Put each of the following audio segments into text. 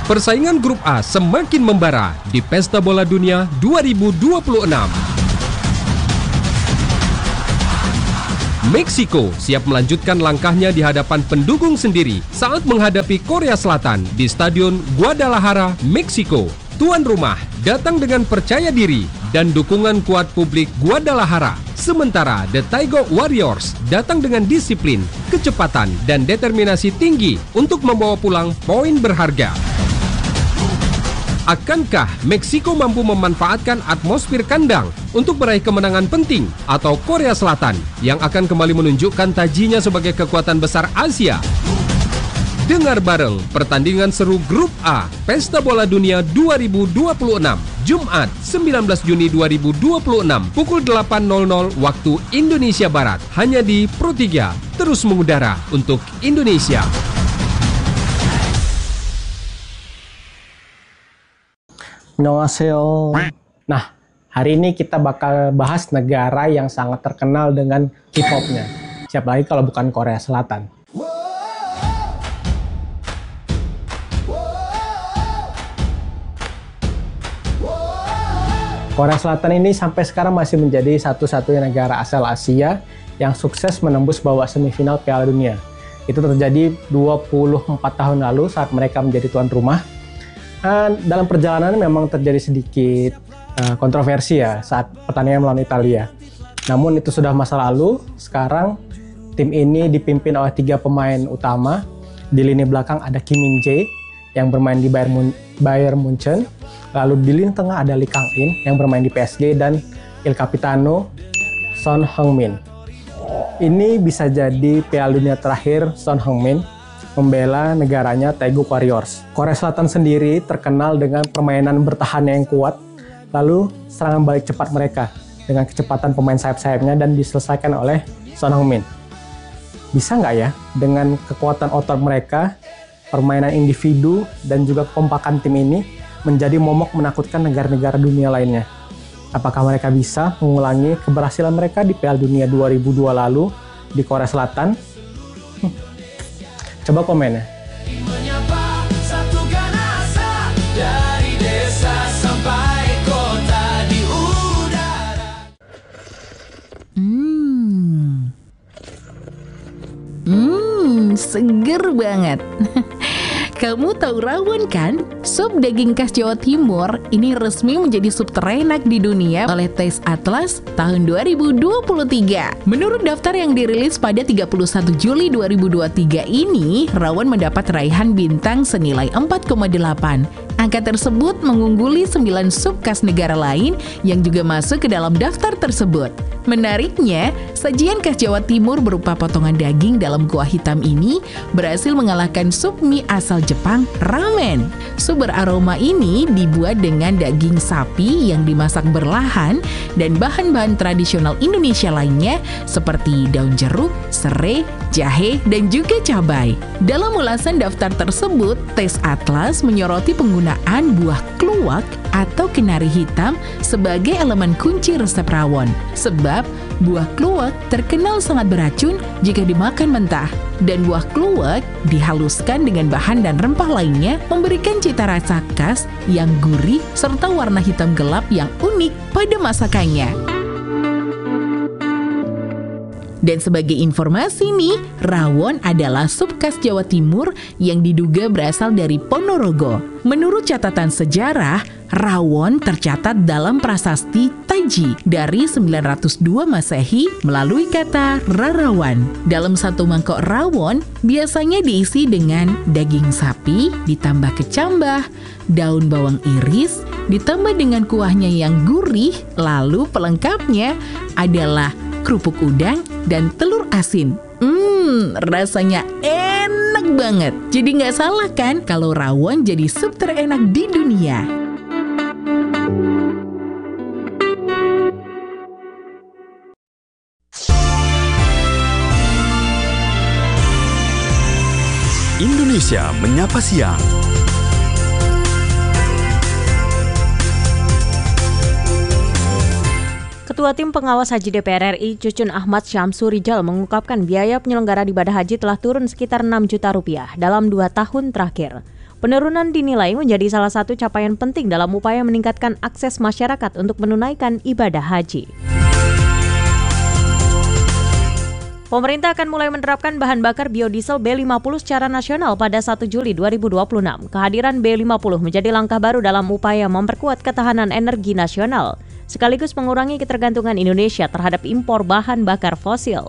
Persaingan grup A semakin membara di Pesta Bola Dunia 2026. Meksiko siap melanjutkan langkahnya di hadapan pendukung sendiri saat menghadapi Korea Selatan di Stadion Guadalajara, Meksiko. Tuan rumah datang dengan percaya diri dan dukungan kuat publik Guadalajara. Sementara The Tiger Warriors datang dengan disiplin, kecepatan, dan determinasi tinggi untuk membawa pulang poin berharga. Akankah Meksiko mampu memanfaatkan atmosfer kandang untuk meraih kemenangan penting atau Korea Selatan yang akan kembali menunjukkan tajinya sebagai kekuatan besar Asia? Dengar bareng pertandingan seru Grup A Pesta Bola Dunia 2026 Jumat 19 Juni 2026 pukul 8.00 waktu Indonesia Barat hanya di Pro3 terus mengudara untuk Indonesia. Annyeonghaseyo. Nah, hari ini kita bakal bahas negara yang sangat terkenal dengan K-pop-nya. Siapa lagi kalau bukan Korea Selatan. Korea Selatan ini sampai sekarang masih menjadi satu-satunya negara asal Asia yang sukses menembus babak semifinal Piala Dunia. Itu terjadi 24 tahun lalu saat mereka menjadi tuan rumah. Dalam perjalanan memang terjadi sedikit kontroversi ya saat pertandingan melawan Italia. Namun itu sudah masa lalu. Sekarang tim ini dipimpin oleh 3 pemain utama. Di lini belakang ada Kim Min-jae yang bermain di Bayern Munchen. Lalu di lini tengah ada Lee Kang-in yang bermain di PSG dan Il Capitano Son Heung-min. Ini bisa jadi Piala Dunia terakhir Son Heung-min membela negaranya Taeguk Warriors. Korea Selatan sendiri terkenal dengan permainan bertahan yang kuat, lalu serangan balik cepat mereka dengan kecepatan pemain sayap-sayapnya dan diselesaikan oleh Son Heung-min. Bisa nggak ya dengan kekuatan otot mereka, permainan individu dan juga kekompakan tim ini menjadi momok menakutkan negara-negara dunia lainnya? Apakah mereka bisa mengulangi keberhasilan mereka di Piala Dunia 2002 lalu di Korea Selatan? Coba komen ya. Seger banget. Kamu tahu rawon kan? Sup daging khas Jawa Timur ini resmi menjadi sup terenak di dunia oleh Taste Atlas tahun 2023. Menurut daftar yang dirilis pada 31 Juli 2023 ini, rawon mendapat raihan bintang senilai 4,8. Angka tersebut mengungguli 9 sup khas negara lain yang juga masuk ke dalam daftar tersebut. Menariknya, sajian khas Jawa Timur berupa potongan daging dalam kuah hitam ini berhasil mengalahkan sup mie asal Jepang, ramen. Sup beraroma ini dibuat dengan daging sapi yang dimasak berlahan dan bahan-bahan tradisional Indonesia lainnya seperti daun jeruk, serai, jahe, dan juga cabai. Dalam ulasan daftar tersebut, Taste Atlas menyoroti penggunaan buah kluwak atau kenari hitam sebagai elemen kunci resep rawon. Sebab buah kluwak terkenal sangat beracun jika dimakan mentah. Dan buah kluwak dihaluskan dengan bahan dan rempah lainnya memberikan cita rasa khas yang gurih serta warna hitam gelap yang unik pada masakannya. Dan sebagai informasi nih, rawon adalah sup khas Jawa Timur yang diduga berasal dari Ponorogo. Menurut catatan sejarah, rawon tercatat dalam prasasti Taji dari 902 Masehi melalui kata rarawan. Dalam satu mangkok rawon biasanya diisi dengan daging sapi ditambah kecambah, daun bawang iris, ditambah dengan kuahnya yang gurih, lalu pelengkapnya adalah kerupuk udang dan telur asin. Rasanya enak banget. Jadi nggak salah kan kalau rawon jadi sup terenak di dunia. Indonesia Menyapa Siang. Ketua Tim Pengawas Haji DPR RI, Cucun Ahmad Syamsu Rijal mengungkapkan biaya penyelenggara ibadah haji telah turun sekitar 6 juta rupiah dalam 2 tahun terakhir. Penurunan dinilai menjadi salah satu capaian penting dalam upaya meningkatkan akses masyarakat untuk menunaikan ibadah haji. Pemerintah akan mulai menerapkan bahan bakar biodiesel B50 secara nasional pada 1 Juli 2026. Kehadiran B50 menjadi langkah baru dalam upaya memperkuat ketahanan energi nasional, sekaligus mengurangi ketergantungan Indonesia terhadap impor bahan bakar fosil.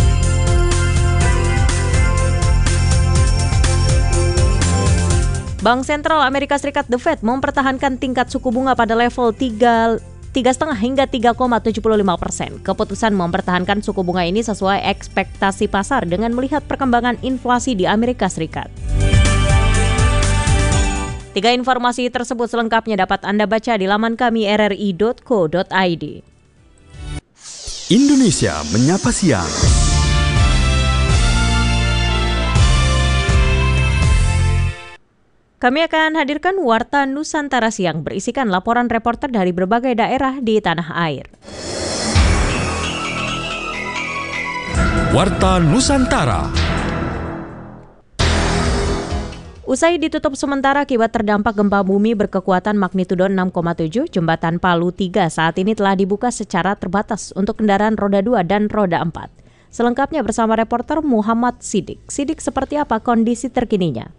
Bank Sentral Amerika Serikat The Fed mempertahankan tingkat suku bunga pada level 3,5 hingga 3,75%. Keputusan mempertahankan suku bunga ini sesuai ekspektasi pasar dengan melihat perkembangan inflasi di Amerika Serikat. 3 informasi tersebut selengkapnya dapat Anda baca di laman kami rri.co.id. Indonesia Menyapa Siang. Kami akan hadirkan Warta Nusantara Siang berisikan laporan reporter dari berbagai daerah di tanah air. Warta Nusantara. Usai ditutup sementara akibat terdampak gempa bumi berkekuatan magnitudo 6,7, jembatan Palu 3 saat ini telah dibuka secara terbatas untuk kendaraan roda 2 dan roda 4. Selengkapnya bersama reporter Muhammad Sidik. Sidik, seperti apa kondisi terkininya?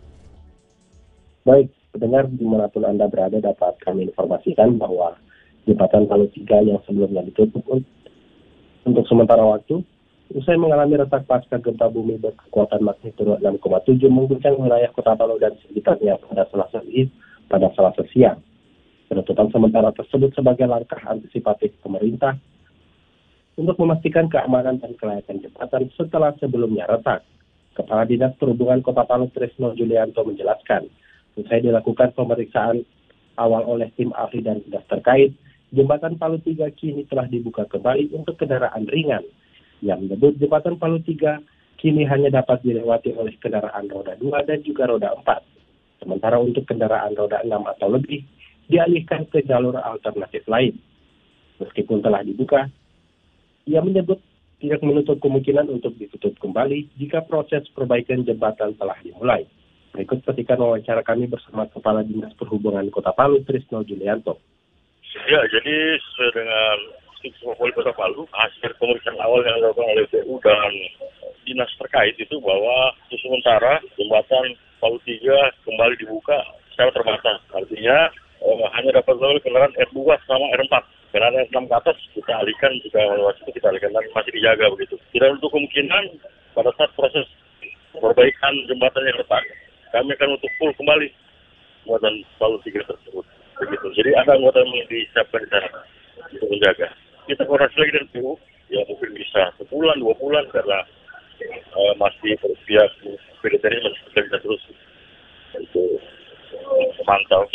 Baik, pendengar dimanapun Anda berada dapat kami informasikan bahwa jembatan Palu 3 yang sebelumnya ditutup untuk sementara waktu, usai mengalami retak pasca gempa bumi berkekuatan magnitudo 6,7 mengguncang wilayah Kota Palu dan sekitarnya pada Selasa siang. Penutupan sementara tersebut sebagai langkah antisipatif pemerintah untuk memastikan keamanan dan kelayakan jembatan setelah sebelumnya retak. Kepala Dinas Perhubungan Kota Palu Trisno Julianto menjelaskan, usai dilakukan pemeriksaan awal oleh tim ahli dan dinas terkait, jembatan Palu 3 kini telah dibuka kembali untuk kendaraan ringan. Yang menyebut jembatan Palu 3 kini hanya dapat dilewati oleh kendaraan roda 2 dan juga roda 4. Sementara untuk kendaraan roda 6 atau lebih, dialihkan ke jalur alternatif lain. Meskipun telah dibuka, ia menyebut tidak menutup kemungkinan untuk ditutup kembali jika proses perbaikan jembatan telah dimulai. Berikut petikan wawancara kami bersama Kepala Dinas Perhubungan Kota Palu, Trisno Julianto. Ya, jadi sesuai dengan Inspektorat Wali Kota Palu, hasil pemeriksaan awal yang dilakukan oleh PU dan dinas terkait itu bahwa sementara jembatan Palu 3 kembali dibuka secara terbatas. Artinya hanya dapat melalui kendaraan R2 sama R4. Kendaraan R6 ke atas kita alihkan, jika melewati itu kita alihkan dan masih dijaga begitu. Tidak untuk kemungkinan pada saat proses perbaikan jembatan yang retak, kami akan untuk full kembali jembatan Palu 3 tersebut. Begitu. Jadi ada anggota yang disiapkan di sana untuk menjaga. Kita koordinasi lagi dengan PU, ya mungkin bisa sebulan, 2 bulan, karena masih pihak PDTN masih bisa terus untuk memantau.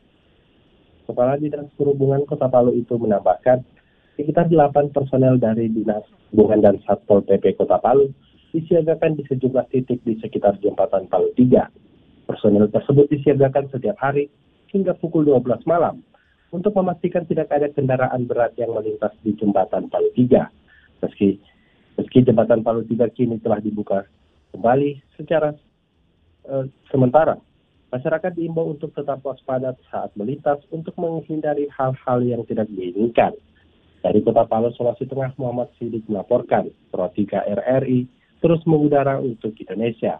Kepala Dinas Perhubungan Kota Palu itu menambahkan, sekitar 8 personel dari Dinas Perhubungan dan Satpol PP Kota Palu disiagakan di sejumlah titik di sekitar jembatan Palu 3. Personel tersebut disiagakan setiap hari hingga pukul 12 malam untuk memastikan tidak ada kendaraan berat yang melintas di jembatan Palu 3. Meski jembatan Palu 3 kini telah dibuka kembali secara sementara, masyarakat diimbau untuk tetap waspada saat melintas untuk menghindari hal-hal yang tidak diinginkan. Dari Kota Palu, Sulawesi Tengah, Muhammad Sidik melaporkan, Pro 3 RRI terus mengudara untuk Indonesia.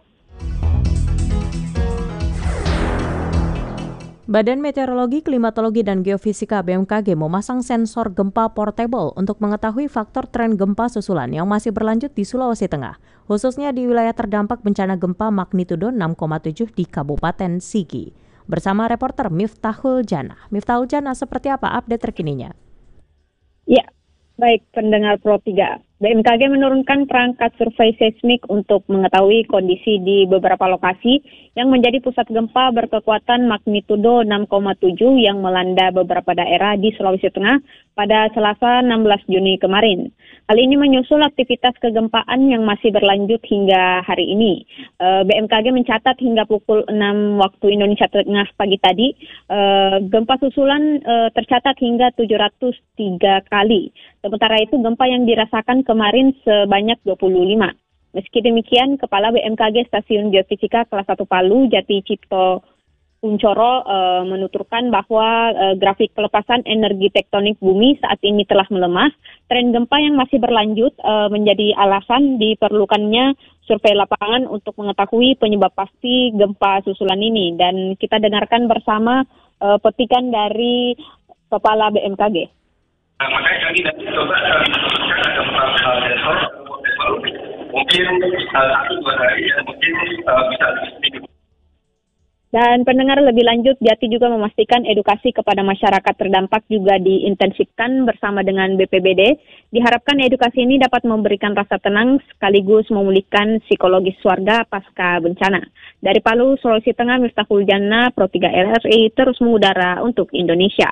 Badan Meteorologi, Klimatologi, dan Geofisika BMKG memasang sensor gempa portable untuk mengetahui faktor tren gempa susulan yang masih berlanjut di Sulawesi Tengah, khususnya di wilayah terdampak bencana gempa magnitudo 6,7 di Kabupaten Sigi. Bersama reporter Miftahul Jannah. Miftahul Jannah, seperti apa update terkininya? Ya, baik pendengar Pro 3. BMKG menurunkan perangkat survei seismik untuk mengetahui kondisi di beberapa lokasi yang menjadi pusat gempa berkekuatan magnitudo 6,7 yang melanda beberapa daerah di Sulawesi Tengah pada Selasa 16 Juni kemarin. Hal ini menyusul aktivitas kegempaan yang masih berlanjut hingga hari ini. BMKG mencatat hingga pukul 6 waktu Indonesia Tengah pagi tadi, gempa susulan tercatat hingga 703 kali. Sementara itu gempa yang dirasakan kemarin sebanyak 25. Meski demikian, Kepala BMKG Stasiun Geofisika Kelas 1 Palu, Jati Cipto Uncoro menuturkan bahwa grafik pelepasan energi tektonik bumi saat ini telah melemah. Tren gempa yang masih berlanjut menjadi alasan diperlukannya survei lapangan untuk mengetahui penyebab pasti gempa susulan ini. Dan kita dengarkan bersama petikan dari Kepala BMKG. Makanya kami nanti coba karena gempa besok mungkin 1-2 hari ya, mungkin bisa sedikit. Dan pendengar, lebih lanjut, Jati juga memastikan edukasi kepada masyarakat terdampak juga diintensifkan bersama dengan BPBD. Diharapkan edukasi ini dapat memberikan rasa tenang sekaligus memulihkan psikologis warga pasca bencana. Dari Palu, Sulawesi Tengah, Miftahul Jannah, Pro 3 RRI terus mengudara untuk Indonesia.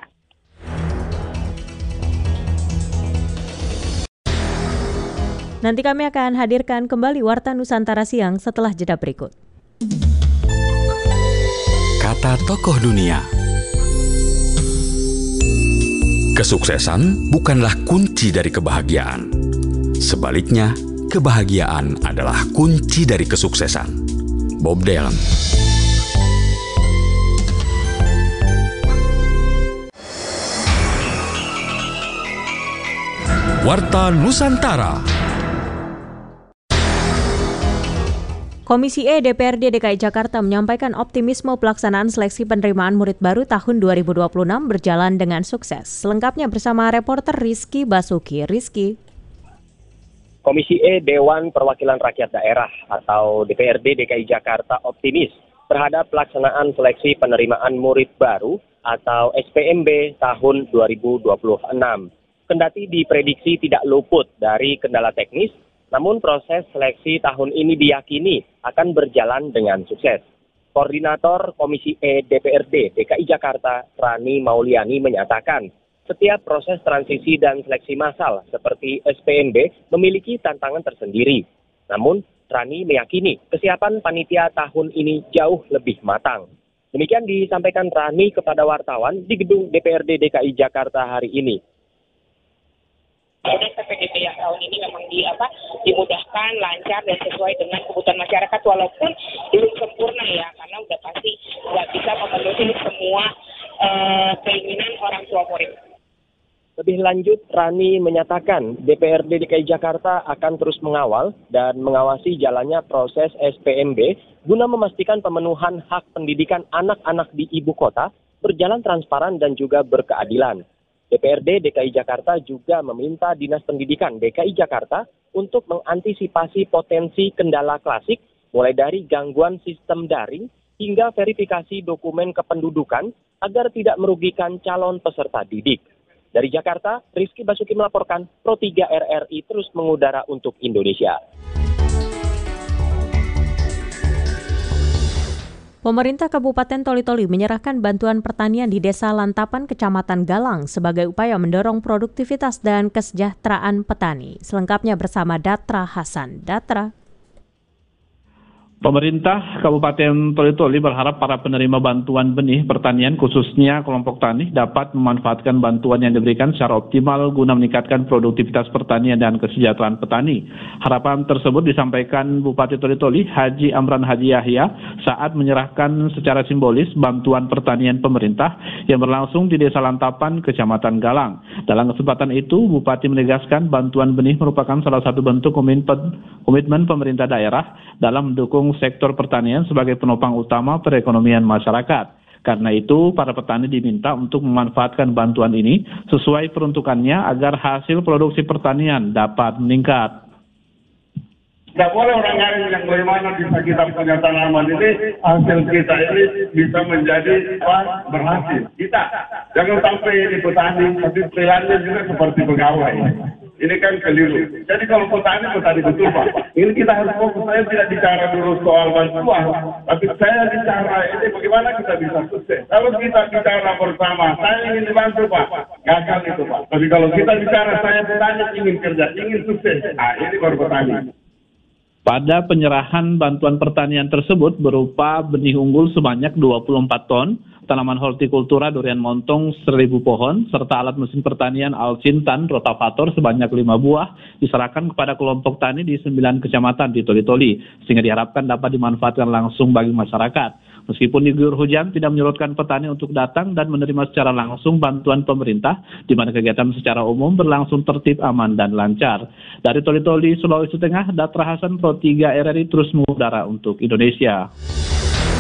Nanti kami akan hadirkan kembali Warta Nusantara Siang setelah jeda berikut. Kata tokoh dunia. Kesuksesan bukanlah kunci dari kebahagiaan. Sebaliknya, kebahagiaan adalah kunci dari kesuksesan. Bob Dylan. Warta Nusantara. Komisi E DPRD DKI Jakarta menyampaikan optimisme pelaksanaan seleksi penerimaan murid baru tahun 2026 berjalan dengan sukses. Selengkapnya bersama reporter Rizky Basuki. Rizky. Komisi E Dewan Perwakilan Rakyat Daerah atau DPRD DKI Jakarta optimis terhadap pelaksanaan seleksi penerimaan murid baru atau SPMB tahun 2026. Kendati diprediksi tidak luput dari kendala teknis, namun proses seleksi tahun ini diyakini akan berjalan dengan sukses. Koordinator Komisi E DPRD DKI Jakarta, Rani Mauliani menyatakan, setiap proses transisi dan seleksi massal seperti SPMB memiliki tantangan tersendiri. Namun, Rani meyakini kesiapan panitia tahun ini jauh lebih matang. Demikian disampaikan Rani kepada wartawan di gedung DPRD DKI Jakarta hari ini. Kemudian PPDB yang tahun ini memang dimudahkan, lancar, dan sesuai dengan kebutuhan masyarakat walaupun belum sempurna ya, karena udah pasti nggak bisa memenuhi semua keinginan orang tua murid. Lebih lanjut, Rani menyatakan DPRD DKI Jakarta akan terus mengawal dan mengawasi jalannya proses SPMB guna memastikan pemenuhan hak pendidikan anak-anak di ibu kota berjalan transparan dan juga berkeadilan. DPRD DKI Jakarta juga meminta Dinas Pendidikan DKI Jakarta untuk mengantisipasi potensi kendala klasik mulai dari gangguan sistem daring hingga verifikasi dokumen kependudukan agar tidak merugikan calon peserta didik. Dari Jakarta, Rizky Basuki melaporkan, Pro 3 RRI terus mengudara untuk Indonesia. Pemerintah Kabupaten Toli-Toli menyerahkan bantuan pertanian di Desa Lantapan, Kecamatan Galang sebagai upaya mendorong produktivitas dan kesejahteraan petani. Selengkapnya bersama Datra Hasan. Datra. Pemerintah Kabupaten Toli-Toli berharap para penerima bantuan benih pertanian khususnya kelompok tani dapat memanfaatkan bantuan yang diberikan secara optimal guna meningkatkan produktivitas pertanian dan kesejahteraan petani. Harapan tersebut disampaikan Bupati Toli-Toli Haji Amran Haji Yahya saat menyerahkan secara simbolis bantuan pertanian pemerintah yang berlangsung di Desa Lantapan, Kecamatan Galang. Dalam kesempatan itu, Bupati menegaskan bantuan benih merupakan salah satu bentuk komitmen pemerintah daerah dalam mendukung sektor pertanian sebagai penopang utama perekonomian masyarakat. Karena itu, para petani diminta untuk memanfaatkan bantuan ini sesuai peruntukannya agar hasil produksi pertanian dapat meningkat. Tidak boleh orang lain yang bagaimana bisa kita punya tanaman ini, hasil kita ini bisa menjadi berhasil. Kita jangan sampai ini petani, tapi perilakunya juga seperti pegawai. Ini kan keliru. Jadi kalau petani betul Pak. Ini kita harus fokus. Saya tidak bicara dulu soal bantuan, tapi saya bicara ini bagaimana kita bisa sukses. Kalau kita bicara bersama, saya ingin dibantu Pak, gagal itu Pak. Tapi kalau kita bicara saya petani ingin kerja, ingin sukses, ini baru petani. Pada penyerahan bantuan pertanian tersebut berupa benih unggul sebanyak 24 ton, tanaman hortikultura durian montong 1.000 pohon, serta alat mesin pertanian Alsintan rotavator sebanyak 5 buah diserahkan kepada kelompok tani di 9 kecamatan di Toli-Toli, sehingga diharapkan dapat dimanfaatkan langsung bagi masyarakat. Meskipun diguyur hujan, tidak menyurutkan petani untuk datang dan menerima secara langsung bantuan pemerintah, di mana kegiatan secara umum berlangsung tertib, aman, dan lancar. Dari Toli-Toli, Sulawesi Tengah, Datra Hasan, Pro 3 RRI terus mengudara untuk Indonesia.